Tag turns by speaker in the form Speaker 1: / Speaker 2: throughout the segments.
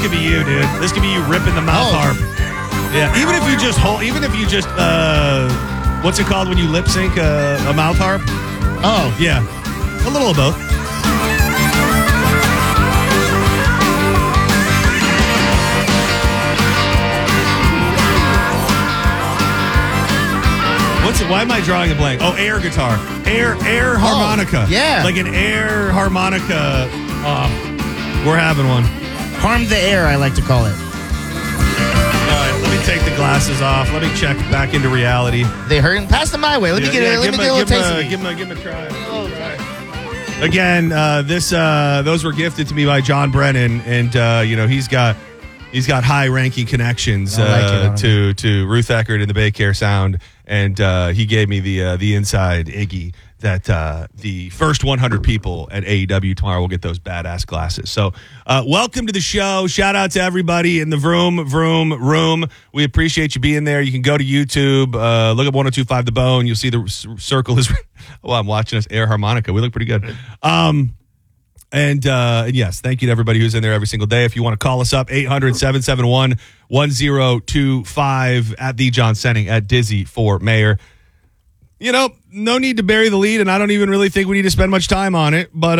Speaker 1: could be you, dude. This could be you ripping the mouth harp. Yeah, even if you just what's it called when you lip sync a mouth harp?
Speaker 2: Oh.
Speaker 1: Yeah, a little of both. Why am I drawing a blank? Oh, air guitar. Air harmonica.
Speaker 2: Yeah.
Speaker 1: Like an air harmonica. We're having one.
Speaker 2: Harm the air, I like to call it.
Speaker 1: All right, let me take the glasses off. Let me check back into reality.
Speaker 2: They hurt. Pass them my way. Let me get a little taste of it.
Speaker 1: Give him a try. Again, those were gifted to me by John Brennan, and he's got high-ranking connections to Ruth Eckert and the Bay Care Sound, and he gave me the inside Iggy that the first 100 people at AEW tomorrow will get those badass glasses. So welcome to the show. Shout out to everybody in the room. We appreciate you being there. You can go to YouTube, look up 102.5 The Bone. You'll see the circle is. Oh, I'm watching us air harmonica. We look pretty good. And yes, thank you to everybody who's in there every single day. If you want to call us up, 800-771-1025 at the John Senning at Dizzy for Mayor. No need to bury the lead, and I don't even really think we need to spend much time on it. But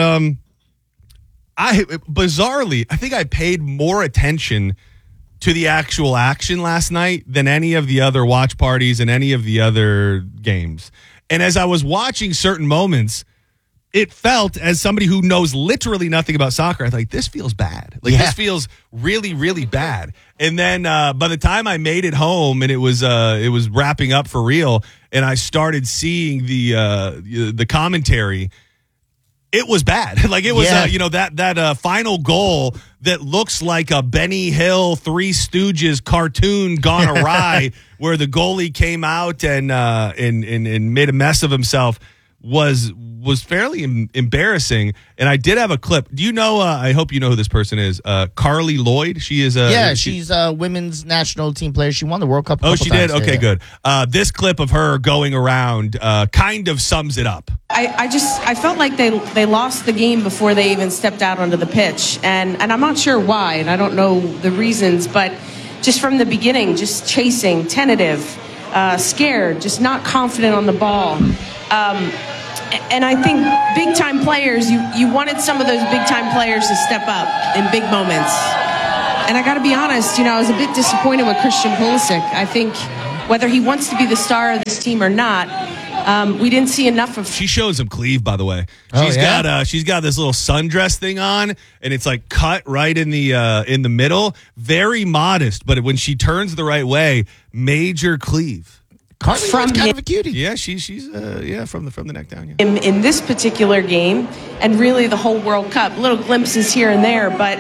Speaker 1: I think I paid more attention to the actual action last night than any of the other watch parties and any of the other games. And as I was watching certain moments, it felt, as somebody who knows literally nothing about soccer, I thought, this feels bad. This feels really, really bad. And then by the time I made it home and it was wrapping up for real, and I started seeing the commentary, it was bad. That final goal that looks like a Benny Hill Three Stooges cartoon gone awry, where the goalie came out and made a mess of himself, was fairly embarrassing. And I did have a clip. Do you know, I hope you know who this person is, Carly Lloyd? She is
Speaker 2: she's a women's national team player. She won the World Cup a
Speaker 1: couple
Speaker 2: couple
Speaker 1: times.
Speaker 2: Did?
Speaker 1: Okay, good. This clip of her going around kind of sums it up.
Speaker 3: I felt like they lost the game before they even stepped out onto the pitch. And I'm not sure why, and I don't know the reasons, but just from the beginning, just chasing, tentative, scared, just not confident on the ball. And I think big-time players, you wanted some of those big-time players to step up in big moments. And I got to be honest, I was a bit disappointed with Christian Pulisic. I think whether he wants to be the star of this team or not, we didn't see enough of. She
Speaker 1: shows him cleave, by the way. She's got this little sundress thing on, and it's like cut right in the middle. Very modest, but when she turns the right way, major cleave.
Speaker 2: Carly Lloyd's kind of a cutie.
Speaker 1: Yeah, she's from the neck down. Yeah.
Speaker 3: In this particular game, and really the whole World Cup, little glimpses here and there, but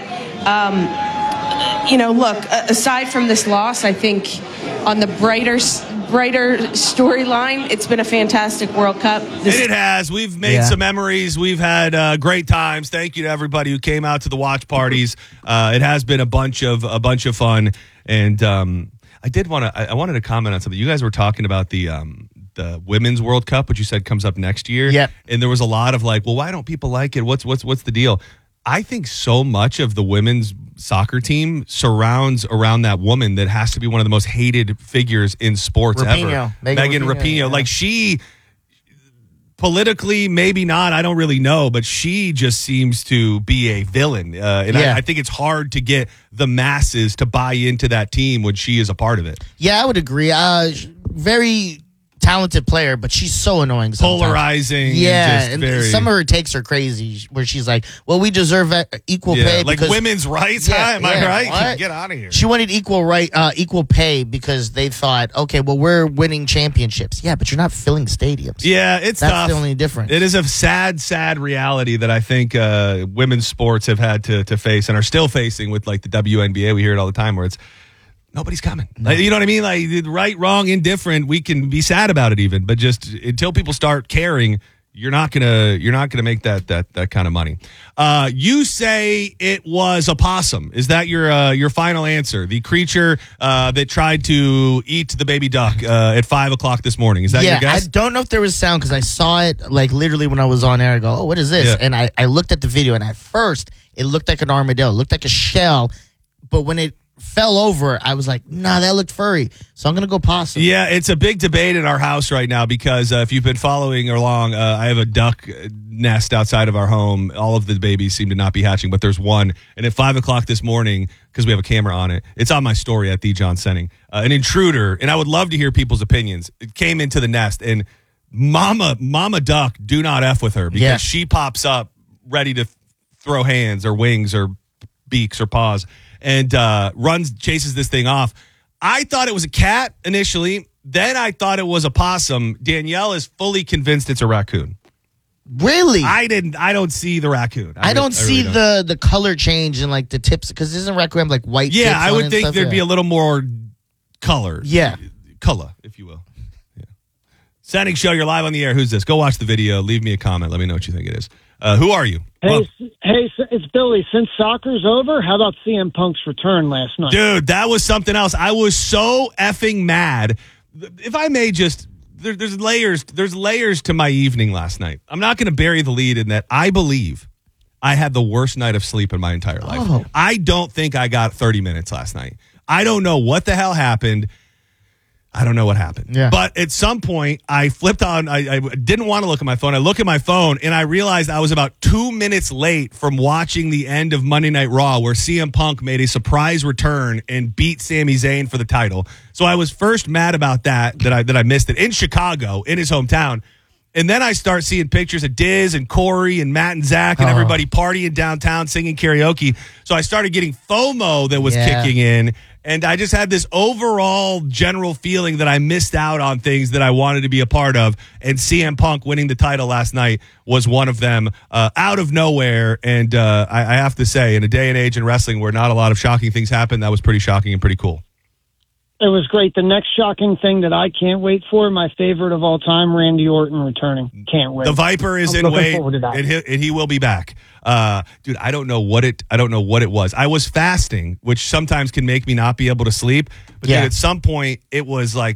Speaker 3: look, aside from this loss, I think on the brighter storyline, it's been a fantastic World Cup.
Speaker 1: It has. We've made some memories. We've had great times. Thank you to everybody who came out to the watch parties. It has been a bunch of fun, and I wanted to comment on something. You guys were talking about the Women's World Cup, which you said comes up next year.
Speaker 2: Yeah.
Speaker 1: And there was a lot of like, well, why don't people like it? What's the deal? I think so much of the women's soccer team surrounds around that woman that has to be one of the most hated figures in sports ever. Megan Rapinoe. Yeah. Like, she politically, maybe not, I don't really know, but she just seems to be a villain. I think it's hard to get the masses to buy into that team when she is a part of it.
Speaker 2: Yeah, I would agree. Very talented player, but she's so annoying sometimes.
Speaker 1: Polarizing.
Speaker 2: Yeah, and some of her takes are crazy, where she's like, well, we deserve equal pay.
Speaker 1: Like women's rights, Am I right?
Speaker 2: What?
Speaker 1: Get out of here.
Speaker 2: She wanted equal pay because they thought, okay, well, we're winning championships. Yeah, but you're not filling stadiums.
Speaker 1: Yeah,
Speaker 2: that's
Speaker 1: tough.
Speaker 2: The only difference.
Speaker 1: It is a sad reality that I think women's sports have had to face and are still facing with like the WNBA. We hear it all the time where it's nobody's coming. No. Like, you know what I mean? Like, right, wrong, indifferent. We can be sad about it even, but just until people start caring, you're not gonna make that kind of money. You say it was a possum. Is that your final answer? The creature that tried to eat the baby duck at 5:00 this morning. Is that your guess?
Speaker 2: I don't know if there was sound because I saw it like literally when I was on air. I go, oh, what is this?
Speaker 1: Yeah.
Speaker 2: And I looked at the video, and at first it looked like an armadillo, it looked like a shell. but when it fell over, I was like, nah, that looked furry. So I'm going to go possum.
Speaker 1: Yeah, it's a big debate in our house right now because if you've been following along, I have a duck nest outside of our home. All of the babies seem to not be hatching, but there's one. And at 5 o'clock this morning, because we have a camera on it, it's on my story at the John Senning. An intruder, and I would love to hear people's opinions. It came into the nest, and Mama Duck, do not F with her because she pops up ready to throw hands or wings or beaks or paws. And chases this thing off. I thought it was a cat initially. Then I thought it was a possum. Danielle is fully convinced it's a raccoon.
Speaker 2: Really?
Speaker 1: I don't see the raccoon.
Speaker 2: I don't see the color change in like the tips, because isn't raccoon have like white tips?
Speaker 1: Yeah, I
Speaker 2: on
Speaker 1: would
Speaker 2: it
Speaker 1: think
Speaker 2: and stuff?
Speaker 1: there'd be a little more color.
Speaker 2: Yeah.
Speaker 1: Color, if you will. Yeah. Senning Show, you're live on the air. Who's this? Go watch the video. Leave me a comment. Let me know what you think it is. Who are you?
Speaker 4: Hey, it's Billy. Since soccer's over, how about CM Punk's return last night?
Speaker 1: Dude, that was something else. I was so effing mad. If I may just, there's layers to my evening last night. I'm not going to bury the lead in that. I believe I had the worst night of sleep in my entire life.
Speaker 2: Oh.
Speaker 1: I don't think I got 30 minutes last night. I don't know what the hell happened. I don't know what happened.
Speaker 2: Yeah.
Speaker 1: But at some point, I flipped on. I didn't want to look at my phone. I look at my phone, and I realized I was about 2 minutes late from watching the end of Monday Night Raw, where CM Punk made a surprise return and beat Sami Zayn for the title. So I was first mad about that I missed it in Chicago, in his hometown. And then I start seeing pictures of Diz and Corey and Matt and Zach and everybody partying downtown, singing karaoke. So I started getting FOMO that was kicking in. And I just had this overall general feeling that I missed out on things that I wanted to be a part of. And CM Punk winning the title last night was one of them, out of nowhere. And I have to say, in a day and age in wrestling where not a lot of shocking things happen, that was pretty shocking and pretty cool.
Speaker 4: It was great. The next shocking thing that I can't wait for, my favorite of all time, Randy Orton returning. Can't wait.
Speaker 1: The Viper is in wait, and he will be back. Dude, I don't know what it was. I was fasting, which sometimes can make me not be able to sleep. But dude, at some point, it was like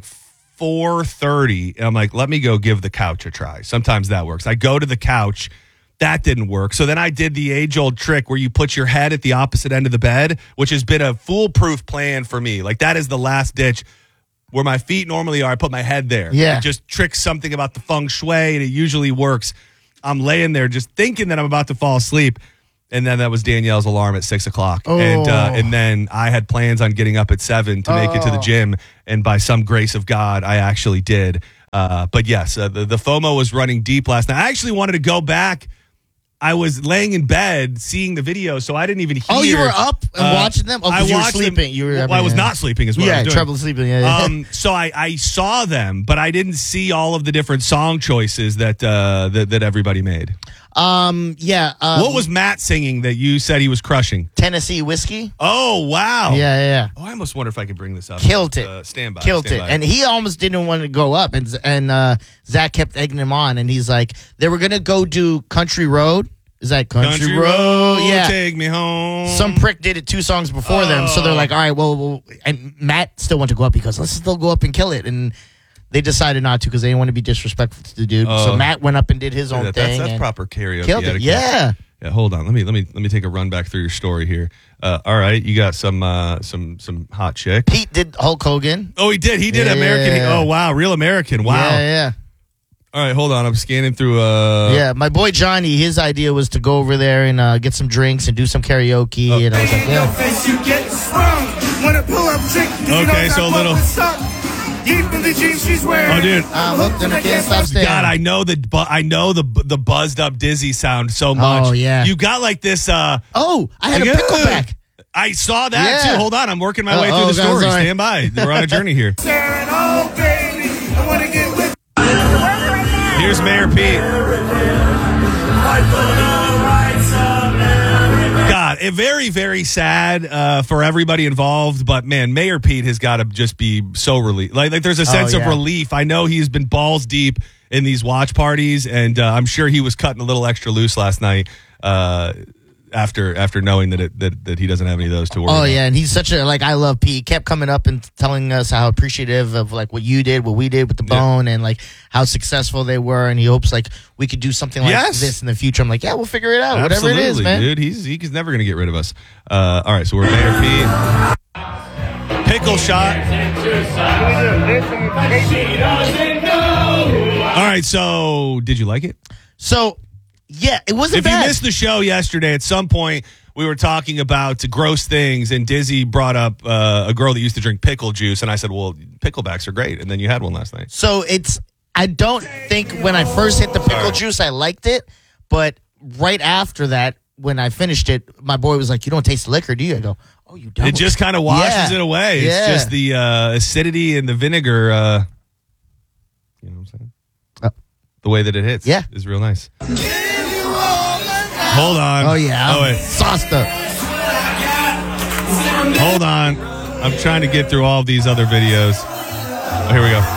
Speaker 1: 4:30, and I'm like, let me go give the couch a try. Sometimes that works. I go to the couch. That didn't work. So then I did the age-old trick where you put your head at the opposite end of the bed, which has been a foolproof plan for me. Like, that is the last ditch. Where my feet normally are, I put my head there.
Speaker 2: Yeah.
Speaker 1: It just tricks something about the feng shui, and it usually works. I'm laying there just thinking that I'm about to fall asleep, and then that was Danielle's alarm at 6 o'clock.
Speaker 2: Oh.
Speaker 1: And then I had plans on getting up at 7 to make it to the gym, and by some grace of God, I actually did. But yes, the FOMO was running deep last night. I actually wanted to go back. I was laying in bed seeing the video, so I didn't even hear.
Speaker 2: Oh, you were up and watching them? Oh, because you were sleeping.
Speaker 1: I was not sleeping as well.
Speaker 2: Yeah, trouble sleeping. Yeah.
Speaker 1: So I saw them, but I didn't see all of the different song choices that everybody made. What was Matt singing that you said he was crushing?
Speaker 2: Tennessee Whiskey.
Speaker 1: Oh, wow.
Speaker 2: Yeah.
Speaker 1: Oh, I almost wonder if I could bring this up.
Speaker 2: Killed it.
Speaker 1: Stand by.
Speaker 2: Killed it. And he almost didn't want to go up. And Zach kept egging him on. And he's like, they were going to go do Country Road. Is that Country Road? Yeah.
Speaker 1: Take me home.
Speaker 2: Some prick did it 2 songs before them. So they're like, all right, well, and Matt still wanted to go up. He goes, let's still go up and kill it. And they decided not to because they didn't want to be disrespectful to the dude. So Matt went up and did his own thing.
Speaker 1: That's proper karaoke.
Speaker 2: Killed it. Yeah.
Speaker 1: Yeah, hold on. Let me take a run back through your story here. All right, you got some hot chick.
Speaker 2: Pete did Hulk Hogan.
Speaker 1: Oh, he did. He did American.
Speaker 2: Yeah.
Speaker 1: Oh, wow, Real American. Wow.
Speaker 2: Yeah.
Speaker 1: All right, hold on. I'm scanning through.
Speaker 2: Yeah, my boy Johnny. His idea was to go over there and get some drinks and do some karaoke. And I was like,
Speaker 1: Okay, so a little. Oh, dude.
Speaker 2: I'm hooked and I can't stop staring.
Speaker 1: God, I know the buzzed up Dizzy sound so much.
Speaker 2: Oh, yeah.
Speaker 1: You got like this.
Speaker 2: I had a pickleback.
Speaker 1: I saw that too. Hold on, I'm working my way through the story.
Speaker 2: sorry.
Speaker 1: Stand by. We're on a journey here. Here's Mayor Pete. God, very, very sad for everybody involved. But man, Mayor Pete has got to just be so relieved. Like there's a sense of relief. I know he's been balls deep in these watch parties, and I'm sure he was cutting a little extra loose last night. after knowing that he doesn't have any of those to worry
Speaker 2: Oh
Speaker 1: about.
Speaker 2: yeah, and he's such a I love Pete. He kept coming up and telling us how appreciative of what you did, what we did with the Bone, and how successful they were, and he hopes we could do something like this in the future. I'm like, yeah, we'll figure it out,
Speaker 1: Absolutely,
Speaker 2: whatever it is, man.
Speaker 1: Dude, he's never gonna get rid of us. All right, so we're Mayor Pete. Pickle shot. All right, so did you like it?
Speaker 2: So, yeah, it wasn't
Speaker 1: If
Speaker 2: bad.
Speaker 1: you missed the show yesterday, at some point we were talking about gross things, and Dizzy brought up a girl that used to drink pickle juice, and I said, well, picklebacks are great, and then you had one last night.
Speaker 2: So I don't think when I first hit the pickle juice, I liked it, but right after that, when I finished it, my boy was like, you don't taste the liquor, do you? I go, oh, you don't.
Speaker 1: It just kind of washes it away. It's just the acidity and the vinegar, you know what I'm saying? The way that it hits is real nice. Hold on.
Speaker 2: Oh, yeah.
Speaker 1: Oh, wait.
Speaker 2: Sauced up.
Speaker 1: Hold on. I'm trying to get through all of these other videos. Oh, here we go.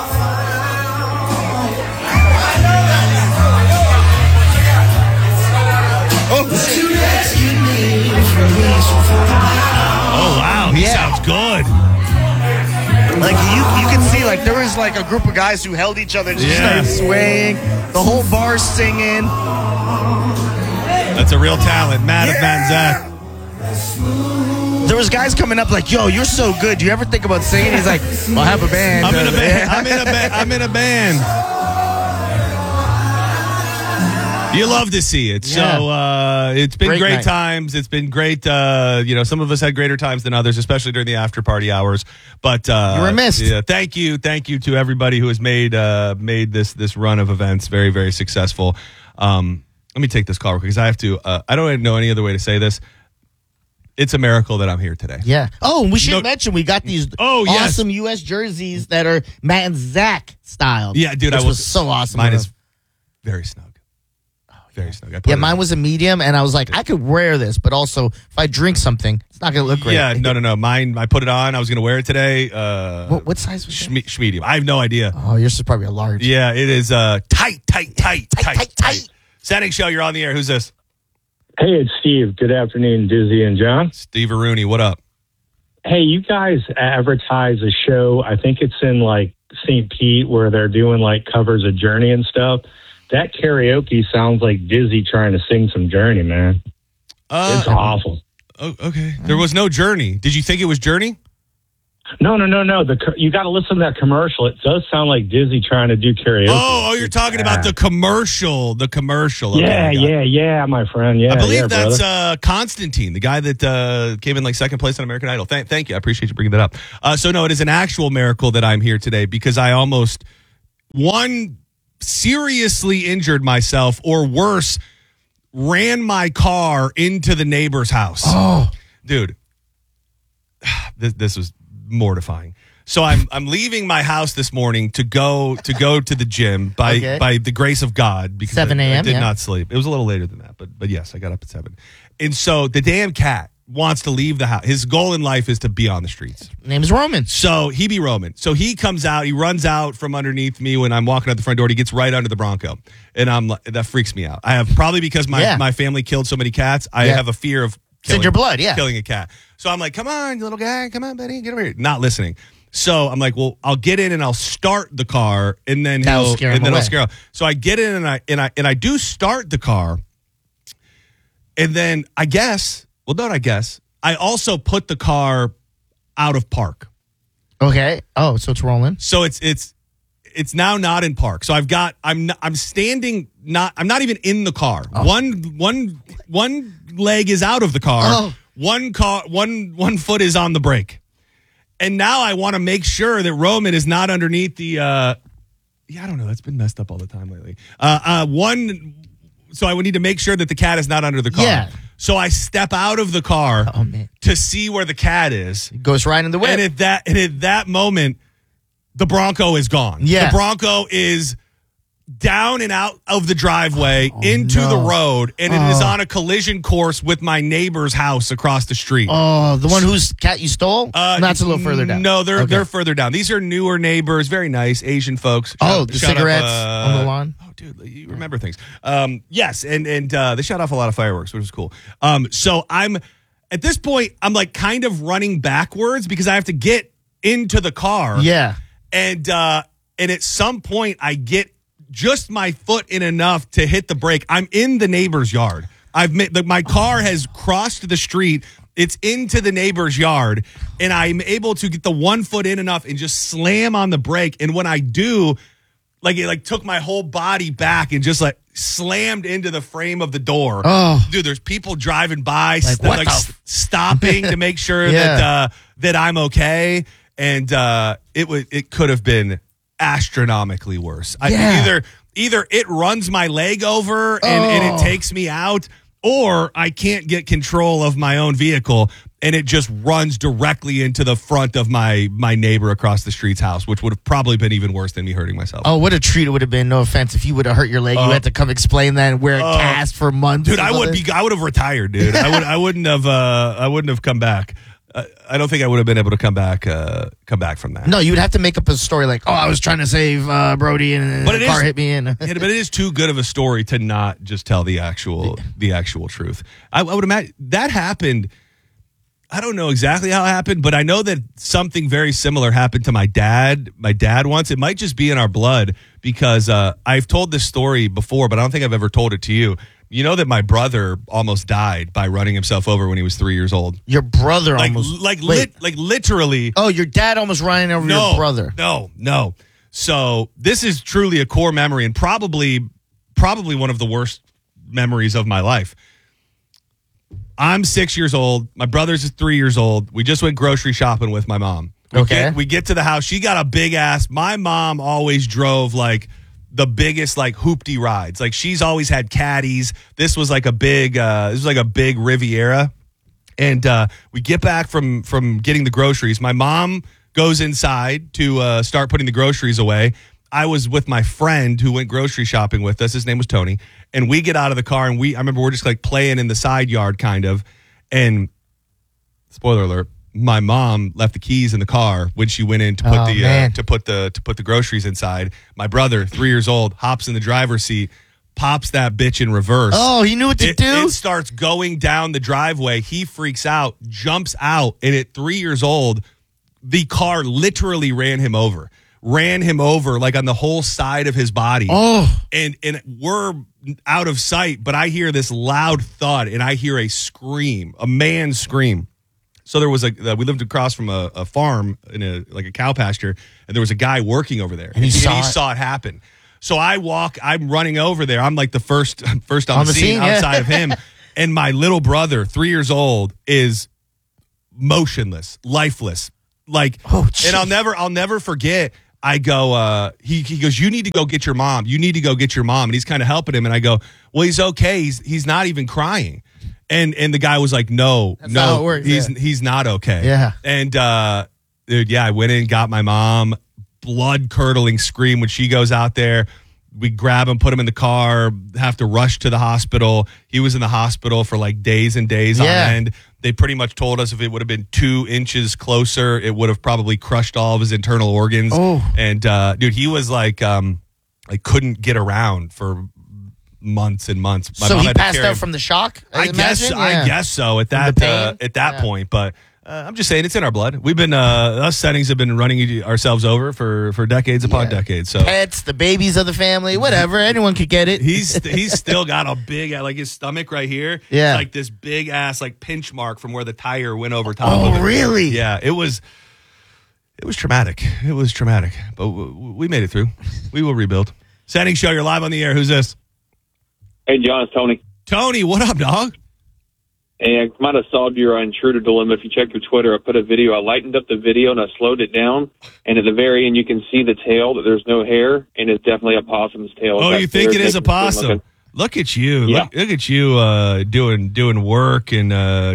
Speaker 1: Oh, wow. He sounds good.
Speaker 5: Like you can see, there was a group of guys who held each other, just started swaying. The whole bar singing.
Speaker 1: That's a real talent, Matt of Matt and Zach.
Speaker 5: There was guys coming up yo, you're so good. Do you ever think about singing? He's like, well, I have a band.
Speaker 1: I'm in a band. I'm in a band. You love to see it.
Speaker 2: Yeah.
Speaker 1: So it's been great
Speaker 2: night.
Speaker 1: times. It's been great. Some of us had greater times than others, especially during the after party hours. But
Speaker 2: you were missed.
Speaker 1: Yeah, thank you to everybody who has made this run of events very, very successful. Let me take this call because I have to. I don't know any other way to say this. It's a miracle that I'm here today.
Speaker 2: Yeah. Oh, and we should mention we got these
Speaker 1: yes.
Speaker 2: awesome U.S. jerseys that are Matt and Zach styled.
Speaker 1: Yeah, dude,
Speaker 2: which was so awesome.
Speaker 1: Mine is very snug. Very snug.
Speaker 2: Yeah, mine was a medium, and I was like, I could wear this, but also if I drink something, it's not going to look great.
Speaker 1: Yeah, no. Mine, I put it on. I was going to wear it today.
Speaker 2: What size was it?
Speaker 1: Medium. I have no idea.
Speaker 2: Oh, yours is probably a large.
Speaker 1: Yeah, it is tight. Setting show, you're on the air. Who's this?
Speaker 6: Hey, it's Steve. Good afternoon, Dizzy and John.
Speaker 1: Steve Rooney, what up?
Speaker 6: Hey, you guys advertise a show. I think it's in St. Pete where they're doing covers of Journey and stuff. That karaoke sounds like Dizzy trying to sing some Journey, man. It's awful.
Speaker 1: Oh, okay. There was no Journey. Did you think it was Journey?
Speaker 6: No. You got to listen to that commercial. It does sound like Dizzy trying to do karaoke.
Speaker 1: Oh, you're talking about the commercial. The commercial. Okay,
Speaker 6: yeah, my friend. Yeah,
Speaker 1: I believe that's
Speaker 6: brother.
Speaker 1: Constantine, the guy that came in second place on American Idol. Thank you. I appreciate you bringing that up. So no, it is an actual miracle that I'm here today because I almost seriously injured myself, or worse, ran my car into the neighbor's house.
Speaker 2: Oh,
Speaker 1: dude, this was mortifying. So I'm leaving my house this morning to go to the gym by the grace of God because
Speaker 2: 7
Speaker 1: I
Speaker 2: a.m.
Speaker 1: did not sleep. It was a little later than that, but yes, I got up at 7. And so the damn cat wants to leave the house. His goal in life is to be on the streets.
Speaker 2: Name is Roman.
Speaker 1: So he be Roman. So he comes out, he runs out from underneath me when I'm walking out the front door. He gets right under the Bronco. And that freaks me out. I have probably because my family killed so many cats, I have a fear of
Speaker 2: it's in your blood,
Speaker 1: killing a cat. So I'm like, come on, you little guy, come on, buddy, get over here. Not listening. So I'm like, well, I'll get in and I'll start the car, and then I'll scare him. So I get in and I do start the car, and then I also put the car out of park.
Speaker 2: Okay. Oh, so it's rolling.
Speaker 1: So it's now not in park. So I'm standing. I'm not even in the car. Oh. One leg is out of the car.
Speaker 2: Oh.
Speaker 1: One foot is on the brake. And now I want to make sure that Roman is not underneath the. I don't know. That's been messed up all the time lately. So I would need to make sure that the cat is not under the car.
Speaker 2: Yeah.
Speaker 1: So I step out of the car to see where the cat is.
Speaker 2: It goes right in the way.
Speaker 1: And at that moment, the Bronco is gone.
Speaker 2: Yeah.
Speaker 1: The Bronco is down and out of the driveway into the road, and it is on a collision course with my neighbor's house across the street.
Speaker 2: Oh, the one whose cat you stole? That's a little further down.
Speaker 1: No, they're further down. These are newer neighbors, very nice Asian folks.
Speaker 2: The cigarettes on the lawn?
Speaker 1: Oh, dude, you remember things. Yes, and they shot off a lot of fireworks, which was cool. So I'm, at this point, I'm like kind of running backwards because I have to get into the car.
Speaker 2: Yeah.
Speaker 1: And at some point, I get just my foot in enough to hit the brake. I'm in the neighbor's yard. My car has crossed the street. It's into the neighbor's yard, and I'm able to get the 1 foot in enough and just slam on the brake. And when I do, like it like took my whole body back and just like slammed into the frame of the door.
Speaker 2: Oh,
Speaker 1: dude, there's people driving by, stopping to make sure that I'm okay. And it could have been astronomically worse. Either it runs my leg over and it takes me out, or I can't get control of my own vehicle and it just runs directly into the front of my neighbor across the street's house, which would have probably been even worse than me hurting myself.
Speaker 2: Oh, what a treat it would have been. No offense, if you would have hurt your leg, you had to come explain that and wear a cast for months.
Speaker 1: Dude, I would have retired, dude. I wouldn't have come back. I don't think I would have been able to come back from that.
Speaker 2: No, you would have to make up a story like, I was trying to save Brody and the car hit me in.
Speaker 1: Yeah, but it is too good of a story to not just tell the actual truth. I would imagine that happened. I don't know exactly how it happened, but I know that something very similar happened to my dad. My dad once. It might just be in our blood because I've told this story before, but I don't think I've ever told it to you. You know that my brother almost died by running himself over when he was 3 years old.
Speaker 2: Your brother
Speaker 1: literally.
Speaker 2: Oh, your dad almost running over your brother.
Speaker 1: No. So this is truly a core memory and probably one of the worst memories of my life. I'm 6 years old. My brother's 3 years old. We just went grocery shopping with my mom. We get to the house. She got a big ass. My mom always drove like the biggest like hoopty rides. Like she's always had caddies. This was like a big Riviera. And we get back from getting the groceries. My mom goes inside to start putting the groceries away. I was with my friend who went grocery shopping with us. His name was Tony. And we get out of the car and I remember we're just like playing in the side yard kind of. And spoiler alert, my mom left the keys in the car when she went in to put the groceries inside. My brother, 3 years old, hops in the driver's seat, pops that bitch in reverse.
Speaker 2: Oh, he knew what to do?
Speaker 1: It starts going down the driveway. He freaks out, jumps out, and at 3 years old, the car literally ran him over like on the whole side of his body.
Speaker 2: Oh.
Speaker 1: And we're out of sight, but I hear this loud thud, and I hear a man scream. So there was we lived across from a farm in a cow pasture, and there was a guy working over there, and he saw it happen. So I'm running over there. I'm like the first on the scene outside of him, and my little brother, 3 years old, is motionless, lifeless, and I'll never forget. I go, he goes, you need to go get your mom. You need to go get your mom. And he's kind of helping him. And I go, well, he's okay. He's not even crying. And the guy was like, no, he's not okay.
Speaker 2: Yeah.
Speaker 1: And, dude, I went in, got my mom, blood curdling scream when she goes out there. We grab him, put him in the car, have to rush to the hospital. He was in the hospital for like days and days on end. They pretty much told us if it would have been 2 inches closer, it would have probably crushed all of his internal organs.
Speaker 2: Oh.
Speaker 1: And, dude, he was like couldn't get around for months and months.
Speaker 2: My mom he passed out from the shock?
Speaker 1: I guess so at that point. But I'm just saying it's in our blood. We've been us settings have been running ourselves over for decades upon decades. So
Speaker 2: pets, the babies of the family, whatever, anyone could get it.
Speaker 1: He's still got a big like his stomach right here.
Speaker 2: Yeah,
Speaker 1: like this big ass like pinch mark from where the tire went over top of it.
Speaker 2: Oh, really?
Speaker 1: Yeah, it was traumatic. It was traumatic, but we made it through. We will rebuild. Setting show, you're live on the air. Who's this?
Speaker 7: Hey, John, it's Tony.
Speaker 1: Tony, what up, dog?
Speaker 7: Hey, I might have solved your intruder dilemma. If you check your Twitter, I put a video. I lightened up the video and I slowed it down. And at the very end, you can see the tail, that there's no hair, and it's definitely a possum's tail.
Speaker 1: Oh, you think it is a possum? Look at you.
Speaker 7: Yeah.
Speaker 1: Look at you doing work. And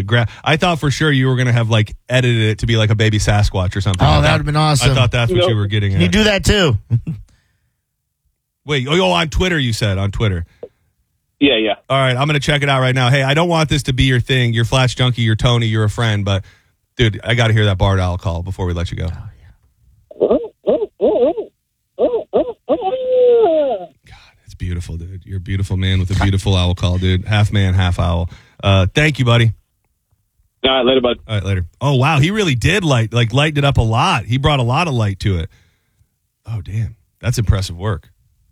Speaker 1: I thought for sure you were going to have like edited it to be like a baby Sasquatch or something.
Speaker 2: Oh, that would have been awesome.
Speaker 1: I thought that's what you were getting at.
Speaker 2: You do that too.
Speaker 1: Wait, on Twitter you said, on Twitter.
Speaker 7: Yeah.
Speaker 1: All right, I'm going to check it out right now. Hey, I don't want this to be your thing. You're Flash Junkie, you're Tony, you're a friend, but, dude, I got to hear that Bard Owl call before we let you go. God, it's beautiful, dude. You're a beautiful man with a beautiful owl call, dude. Half man, half owl. Thank you, buddy.
Speaker 7: All right, later, bud.
Speaker 1: All right, later. Oh, wow, he really did lighten it up a lot. He brought a lot of light to it. Oh, damn. That's impressive work.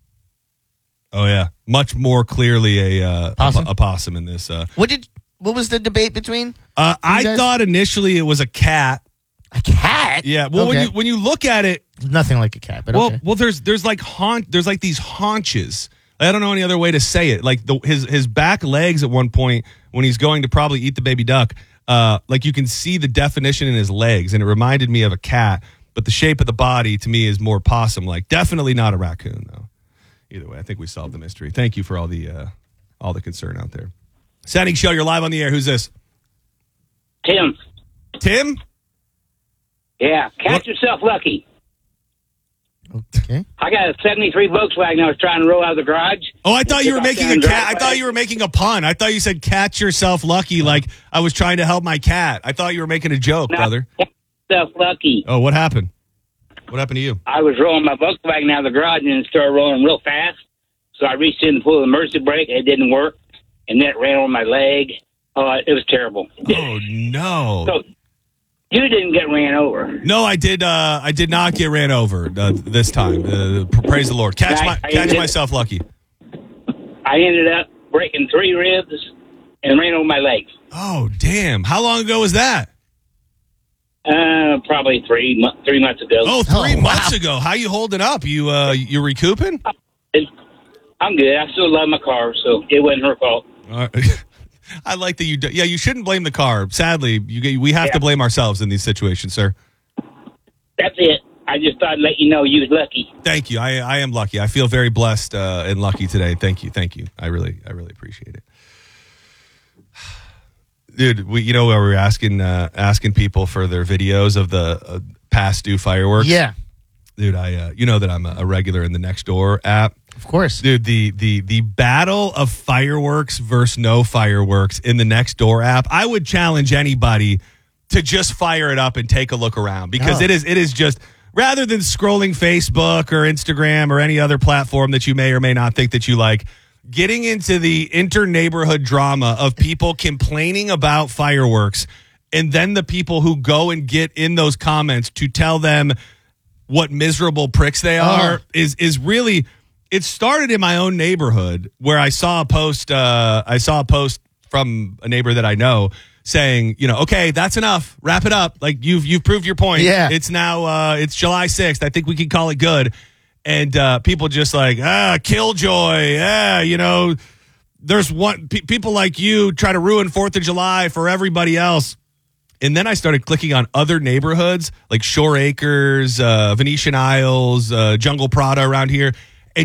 Speaker 1: Oh, yeah. Much more clearly a possum in this.
Speaker 2: What was the debate between?
Speaker 1: I thought initially it was a cat.
Speaker 2: A cat?
Speaker 1: Yeah. Well,
Speaker 2: Okay.
Speaker 1: when you look at it,
Speaker 2: Nothing like a cat, but okay.
Speaker 1: well, there's like these haunches. I don't know any other way to say it. Like his back legs at one point when he's going to probably eat the baby duck. Like you can see the definition in his legs, and it reminded me of a cat. But the shape of the body to me is more possum-like. Definitely not a raccoon, though. Either way, I think we solved the mystery. Thank you for all the concern out there. Setting Show, you're live on the air. Who's this?
Speaker 8: Tim.
Speaker 1: Tim?
Speaker 8: Yeah, catch yourself lucky.
Speaker 2: Okay.
Speaker 8: I got a 73 Volkswagen I was trying to roll out of the garage.
Speaker 1: Oh, I thought you were making a cat. I thought you were making a pun. I thought you said catch yourself lucky like I was trying to help my cat. I thought you were making a joke, brother.
Speaker 8: Catch yourself lucky.
Speaker 1: Oh, what happened? What happened to you?
Speaker 8: I was rolling my Volkswagen out of the garage and it started rolling real fast. So I reached in to pull the emergency brake. It didn't work. And then it ran over my leg. Oh, it was terrible.
Speaker 1: Oh, no.
Speaker 8: So you didn't get ran over.
Speaker 1: No, I did not get ran over this time. Praise the Lord. Catch myself lucky.
Speaker 8: I ended up breaking 3 ribs and ran over my legs.
Speaker 1: Oh, damn. How long ago was that?
Speaker 8: Probably 3 months ago.
Speaker 1: Oh, 3 months ago. How you holding up? You recouping?
Speaker 8: I'm good. I still love my car, so it wasn't her fault.
Speaker 1: I like that you do. Yeah, you shouldn't blame the car. Sadly, we have to blame ourselves in these situations, sir.
Speaker 8: That's it. I just thought I'd let you know you was lucky.
Speaker 1: Thank you. I am lucky. I feel very blessed and lucky today. Thank you. I really appreciate it. Dude, we were asking people for their videos of the past due fireworks.
Speaker 2: Yeah.
Speaker 1: Dude, you know that I'm a regular in the Nextdoor app.
Speaker 2: Of course.
Speaker 1: Dude, the battle of fireworks versus no fireworks in the Nextdoor app, I would challenge anybody to just fire it up and take a look around because it is just, rather than scrolling Facebook or Instagram or any other platform that you may or may not think that you like, getting into the inter-neighborhood drama of people complaining about fireworks and then the people who go and get in those comments to tell them what miserable pricks they are is really... It started in my own neighborhood where I saw a post from a neighbor that I know saying, okay, that's enough. Wrap it up. Like you've proved your point.
Speaker 2: Yeah.
Speaker 1: It's now it's July 6th. I think we can call it good. And people just like, killjoy. Yeah, there's people like you try to ruin 4th of July for everybody else. And then I started clicking on other neighborhoods like Shore Acres, Venetian Isles, Jungle Prada around here.